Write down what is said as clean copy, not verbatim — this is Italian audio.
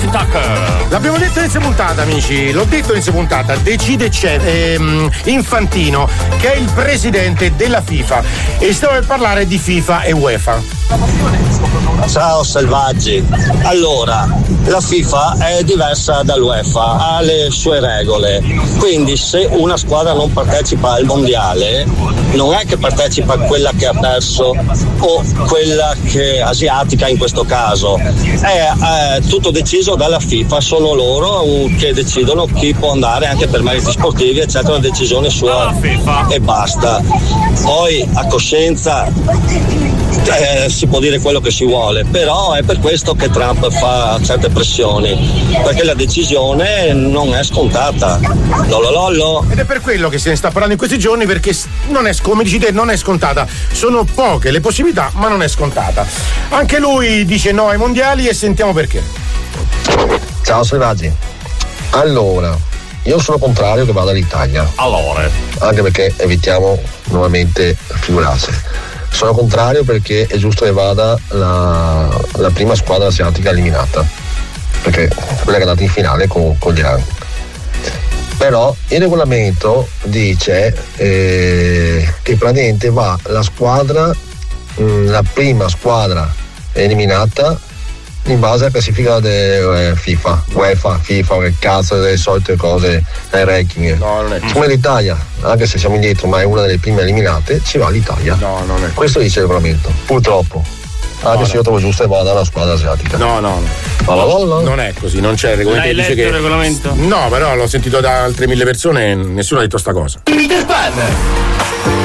L'abbiamo detto inizio puntata, amici. L'ho detto inizio puntata. Decide Infantino, che è il presidente della FIFA. E stiamo per parlare di FIFA e UEFA. Ciao selvaggi. Allora, la FIFA è diversa dall'UEFA, ha le sue regole. Quindi se una squadra non partecipa al mondiale, non è che partecipa quella che ha perso o quella che asiatica in questo caso. È tutto deciso dalla FIFA, sono loro che decidono chi può andare anche per meriti sportivi, eccetera, una decisione sua e basta. Poi a coscienza si può dire quello che si vuole, però è per questo che Trump fa certe pressioni, perché la decisione non è scontata. Lololollo. Ed è per quello che se ne sta parlando in questi giorni, perché non è, come dici te, non è scontata. Sono poche le possibilità, ma non è scontata. Anche lui dice no ai mondiali e sentiamo perché. Ciao selvaggi. Allora, io sono contrario che vada all'Italia. Anche perché evitiamo nuovamente figuracce. Sono contrario perché è giusto che vada la prima squadra asiatica eliminata, perché quella che è andata in finale con l'Iran. Però il regolamento dice che praticamente va la squadra, la prima squadra eliminata in base alla classifica del UEFA, che cazzo delle solite cose dai ranking. No, non è come l'Italia, anche se siamo indietro, ma è una delle prime eliminate, ci va l'Italia. No, non è. Questo dice il regolamento, purtroppo. Anche se io trovo giusto che vada una squadra asiatica. No. Non è così, non c'è il regolamento. L'hai letto il regolamento? No, però l'ho sentito da altre 1000 persone e nessuno ha detto sta cosa. Peter Pan.